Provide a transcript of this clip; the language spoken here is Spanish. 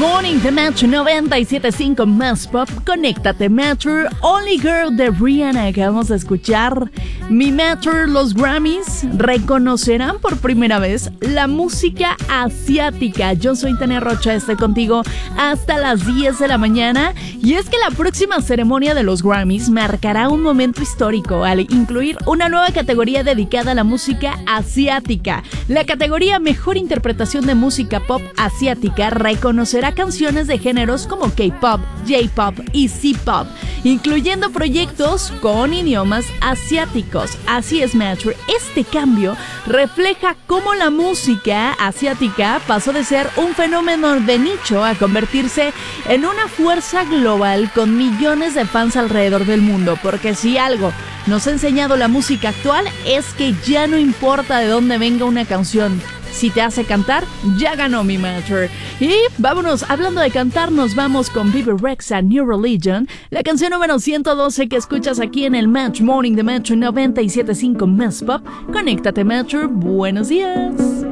Morning, The Match 97.5 más pop. Conéctate, Matcher. Only Girl de Rihanna. Acabamos de escuchar. Mi Matcher, los Grammys reconocerán por primera vez la música asiática. Yo soy Tania Rocha, estoy contigo hasta las 10 de la mañana. Y es que la próxima ceremonia de los Grammys marcará un momento histórico al incluir una nueva categoría dedicada a la música asiática. La categoría Mejor Interpretación de Música Pop Asiática reconocerá canciones de géneros como K-pop, J-pop y C-pop, incluyendo proyectos con idiomas asiáticos. Así es, Matcher. Este cambio refleja cómo la música asiática pasó de ser un fenómeno de nicho a convertirse en una fuerza global con millones de fans alrededor del mundo, porque si algo nos ha enseñado la música actual es que ya no importa de dónde venga una canción. Si te hace cantar, ya ganó mi Matcher. Y vámonos, hablando de cantar, nos vamos con Bebe Rexha, New Religion, la canción número 112 que escuchas aquí en el Match Morning de Match 97.5 Más Pop. Conéctate, Matcher. Buenos días.